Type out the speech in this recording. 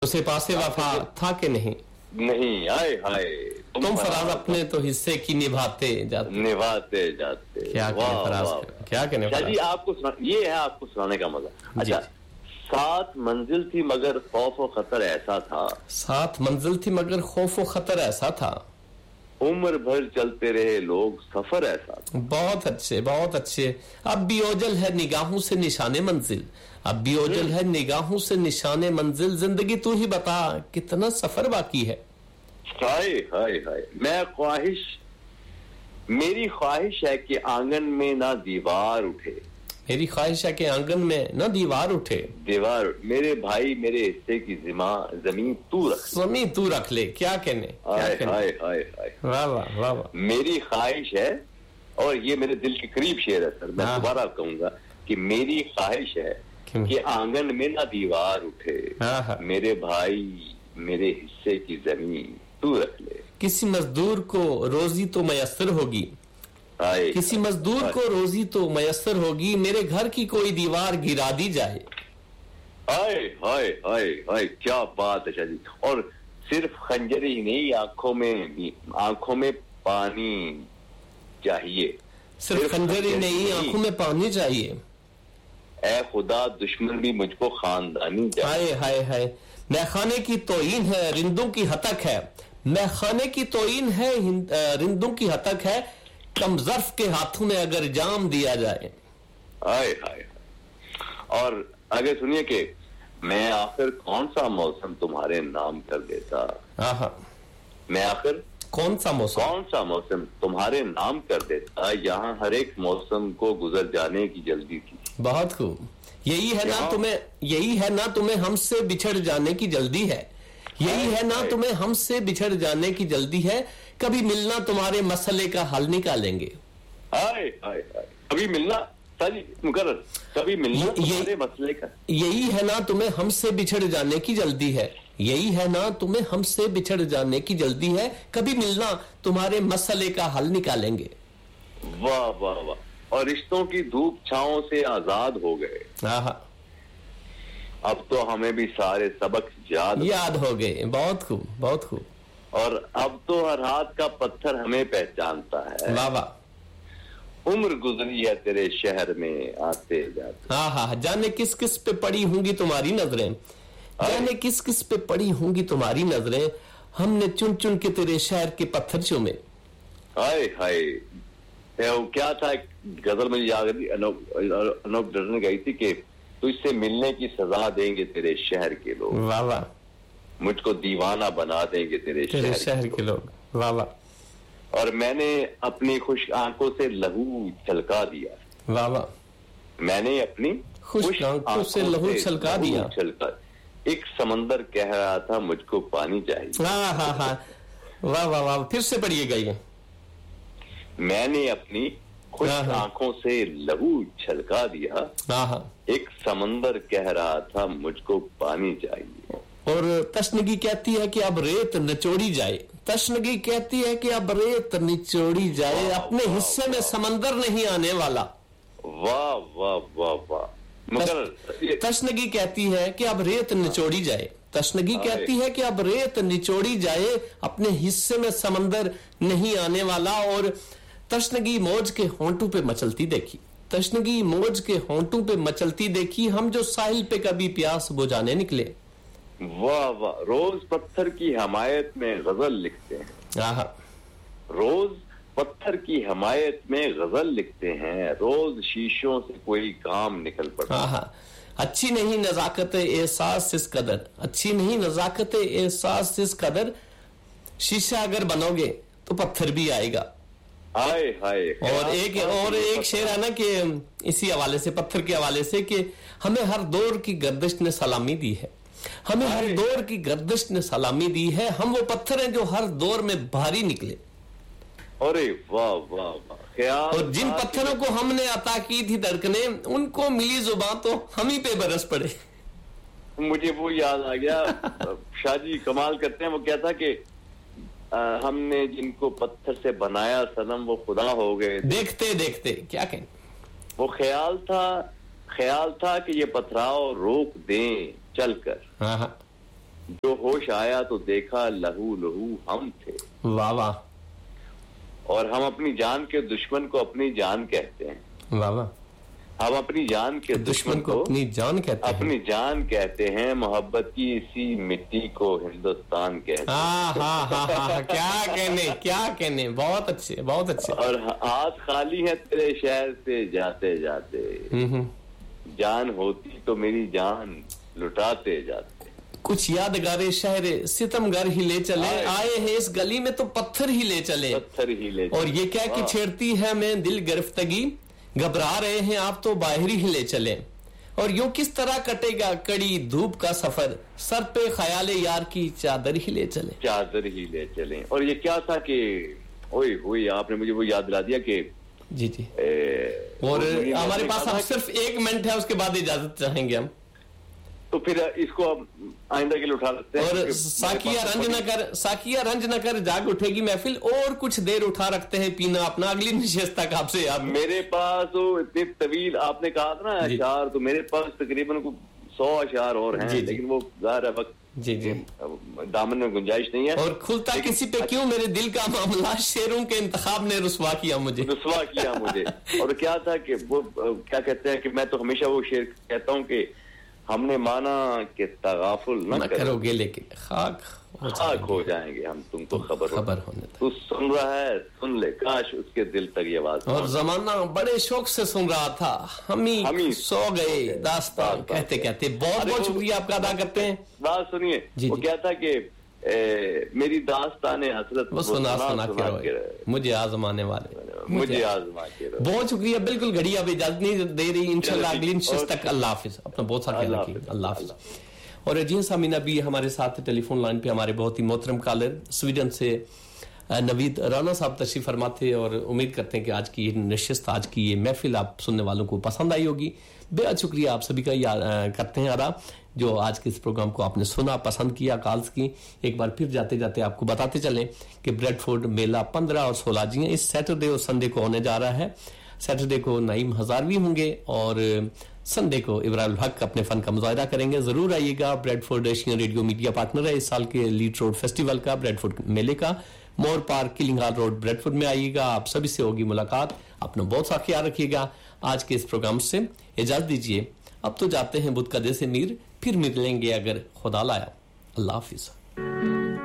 उसे पासे वफा था कि नहीं? नहीं, हाय हाय तुम फराज अपने तो हिस्से की निभाते जाते। क्या करें फराज, क्या करें जी। आपको ये है आपको सुनाने का मजा। अच्छा, 7 मंजिल थी मगर खौफ व खतर ऐसा था। 7 मंजिल थी मगर खौफ व खतर ऐसा था। उम्र भर चलते रहे लोग सफर ऐसा था। बहुत अच्छे, बहुत अच्छे। अब भी ओझल है निगाहों से निशाने मंजिल, अब भी ओझल है निगाहों से निशाने मंजिल। जिंदगी तू ही बता कितना सफर बाकी है। हाय हाय हाय। मेरी ख्वाहिश है कि आंगन में ना दीवार उठे। मेरी ख्वाहिश है कि आंगन में ना दीवार उठे। दीवार मेरे भाई मेरे हिस्से की जमीन तू रख ले। क्या कहने, हाय हाय हाय हाय। वाह वाह वाह वाह। मेरी ख्वाहिश है, और ये मेरे दिल के करीब शेर है सर। मैं दोबारा कहूंगा कि मेरी ख्वाहिश है कि आंगन में ना दीवार उठे। मेरे भाई मेरे हिस्से की जमीन तू रख ले। किसी मजदूर को रोजी तो मयसर होगी, किसी मजदूर को रोजी तो मयसर होगी। मेरे घर की कोई दीवार गिरा दी जाए। हाय हाय हाय हाय, क्या बात है शादी। और सिर्फ खंजर ही नहीं, आंखों में पानी चाहिए। सिर्फ खंजर ही नहीं, आंखों में पानी चाहिए। ऐ खुदा दुश्मन भी मुझको खानदानी चाहिए। हाय हाय हाय। मैखाने की तोईन है रिंदों की हतक है, मैखाने की तोईन है रिंदों की हतक है। कम ज़र्फ के हाथों में अगर जाम दिया जाए। हाय हाय। और आगे सुनिए कि मैं आखिर कौन सा मौसम तुम्हारे नाम कर देता। मैं आखिर कौन सा मौसम तुम्हारे नाम कर देता। यहाँ हर एक मौसम को गुजर जाने की जल्दी थी। बहुत खूब। यही है ना तुम्हें हमसे बिछड़ जाने की जल्दी है। यही है ना तुम्हें हमसे बिछड़ जाने की जल्दी है। कभी मिलना तुम्हारे मसले का हल निकालेंगे। हाय हाय हाय। कभी मिलना मुकर्रर, कभी मिलना तुम्हारे मसले का। यही है ना तुम्हें हमसे बिछड़ जाने की जल्दी है। यही है ना तुम्हें हमसे बिछड़ जाने की जल्दी है। कभी मिलना तुम्हारे मसले का हल निकालेंगे। वाह वाह वाह। और रिश्तों की धूप छाओं से आजाद हो गए। अब तो हमें भी सारे सबक याद हो गए। बहुत खूब, बहुत खूब। और अब तो हर हाथ का पत्थर हमें पहचानता है। वाह वाह। उम्र गुजरी है तेरे शहर में आते जाते। हाँ, जाने किस किस पे पड़ी होंगी तुम्हारी नजरें, जाने किस किस पे पड़ी होंगी तुम्हारी नजरें। हमने चुन चुन के तेरे शहर के पत्थर चूमे। हाय हाय। क्या था गजल में याद रही, अनूप डर ने गाई थी कि तुझसे मिलने की सजा देंगे तेरे शहर के लोग। वाह वाह। मुझको दीवाना बना देंगे तेरे शहर के लोग। वाह वाह। और मैंने अपनी खुश आंखों से लहू छलका दिया। वाह वाह। मैंने अपनी खुश आंखों से लहू छलका दिया। एक समंदर कह रहा था मुझको पानी चाहिए। हाँ। वाह वाह वाह। फिर से पढ़िएगा ये। मैंने अपनी खुश आंखों से लहू छलका दिया। एक समंदर कह रहा था मुझको पानी चाहिए। और तशनगी कहती है कि अब रेत निचोड़ी जाए। तशनगी कहती है कि अब रेत निचोड़ी जाए। अपने हिस्से में समंदर नहीं आने वाला। वाह वाह वाह वाह। तशनगी कहती है कि अब रेत निचोड़ी जाए। तशनगी कहती है कि अब रेत निचोड़ी जाए। अपने हिस्से में समंदर नहीं आने वाला। और तशनगी मौज के होंठों पे मचलती देखी। तशनगी मौज के होंठों पे मचलती देखी। हम जो साहिल पे कभी प्यास बुझाने निकले। वाह वाह। रोज पत्थर की हमायत में गजल लिखते हैं। रोज पत्थर की हमायत में गजल लिखते हैं। रोज शीशों से कोई काम निकल पड़ता। अच्छी नहीं नजाकत एहसास इस कदर, अच्छी नहीं नजाकत एहसास इस कदर। शीशा अगर बनोगे तो पत्थर भी आएगा। हाय हाय। और एक शेर है ना कि इसी हवाले से, पत्थर के हवाले से, कि हमें हर दौर की गर्दिश ने सलामी दी है। हमें हर दौर की गर्दिश ने सलामी दी है। हम वो पत्थर हैं जो हर दौर में भारी निकले। अरे वाह वाह वाह। और जिन पत्थरों को हमने अता की थी धड़कने, उनको मिली जुबान तो हम ही पे बरस पड़े। मुझे वो याद आ गया, शाहजी कमाल करते हैं। वो क्या था कि हमने जिनको पत्थर से बनाया सनम वो खुदा हो गए। देखते देखते क्या कहें। वो ख्याल था कि ये पथराव रोक दें चलकर। जो होश आया तो देखा लहू लहू हम थे। वाह वाह। और हम अपनी जान के दुश्मन को अपनी जान कहते हैं। वाह वाह। हम अपनी जान के दुश्मन को अपनी जान कहते हैं। अपनी जान कहते हैं, मोहब्बत की इसी मिट्टी को हिंदुस्तान कहते हैं। हाँ, क्या कहने, बहुत अच्छे, बहुत अच्छे। और हाथ खाली है तेरे शहर से जाते जाते, जान होती तो मेरी जान लुटाते जाते। कुछ यादगारे शहर सितमगर ही ले चले, आए हैं इस गली में तो पत्थर ही ले चले, पत्थर ही ले चले। और ये क्या कि छेड़ती है मैं दिल गिरफ्तगी, घबरा रहे हैं आप तो बाहरी ही ले चले। और यूं किस तरह कटेगा कड़ी धूप का सफर, सर पे ख्याले यार की चादर ही ले चले, चादर ही ले चले। और ये क्या था कि ओए होए, आपने मुझे वो याद दिला दिया कि जी जी। और हमारे पास अब सिर्फ 1 मिनट है, उसके बाद इजाजत चाहेंगे हम, तो फिर इसको अब आइंदा के लिए उठा सकते हैं। और साकिया रंज न कर जाग उठेगी महफिल, और कुछ देर उठा रखते हैं पीना अपना, अगली नशिस्त तक आपसे याद। मेरे पास तो इतने तवील आपने कहा था ना अशार, तो मेरे पास तकरीबन 100 अशार और हैं, लेकिन वो ज़ाहिर है वक्त जी जी दामन में गुंजाइश नहीं है। और खुलता किसी पे क्यों मेरे दिल का मामला, शेरों के इंतखाब ने रुसवा किया मुझे। और क्या था कि वो क्या कहते हैं कि मैं तो हमेशा वो शेर कहता हूँ कि हमने माना कि तगाफुल न करोगे, लेकिन खाक हो जाएंगे हम, तुमको खबर होने तू सुन रहा है सुन ले, काश उसके दिल तक ये आवाज। और जमाना बड़े शौक से सुन रहा था, हम ही सो गए दास्तान कहते कहते। बहुत बहुत शुक्रिया आपका अदा करते हैं। बात सुनिए, वो क्या था कि मेरी दास्तान हसरत वो सुना के मुझे आजमाने वाले, मुझे आजमा के। बहुत शुक्रिया। बिल्कुल घड़ी अब इजाजत नहीं दे रही, इंशाल्लाह अगली नशिस्त तक। अल्लाह हाफिज, अपना बहुत सारा ख्याल रखिए। अल्लाह हाफिज। और जी सामीना भी हमारे साथ टेलीफोन लाइन पे हमारे बहुत ही मोहतरम कॉलर स्वीडन से नवीद राना साहब तशरीफ फरमाते, और उम्मीद करते हैं कि आज की ये नशिस्त, आज की ये महफिल आप सुनने वालों को पसंद आई होगी। बेहद शुक्रिया आप सभी का करते हैं अदा, जो आज के इस प्रोग्राम को आपने सुना, पसंद किया, कॉल्स की। एक बार फिर जाते जाते आपको बताते चलें कि ब्रेडफोर्ड मेला 15 और 16 जी इस सैटरडे और संडे को होने जा रहा है। सैटरडे को नईम हजारवी होंगे और संडे को इब्राहिम हक अपने फन का मुजाहिरा करेंगे। जरूर आइएगा। Bradford Asian radio media partner है इस साल के लीड रोड फेस्टिवल का, ब्रेडफोर्ड मेले का। मोर पार्क किलिंग हाल रोड ब्रेडफोर्ड में आइएगा, आप सभी से होगी मुलाकात। अपना बहुत सा ख्याल रखिएगा। आज के इस प्रोग्राम से इजाजत दीजिए, अब तो जाते हैं बुध का जैसे मीर, फिर मिलेंगे अगर खुदा लाया। अल्लाह हाफिज।